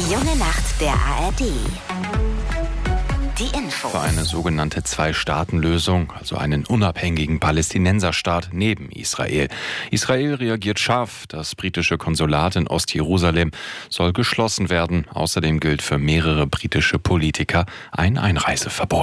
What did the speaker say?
Die junge Nacht der ARD. Die Infos. Für eine sogenannte Zwei-Staaten-Lösung, also einen unabhängigen Palästinenserstaat neben Israel. Israel reagiert scharf. Das britische Konsulat in Ostjerusalem soll geschlossen werden. Außerdem gilt für mehrere britische Politiker ein Einreiseverbot.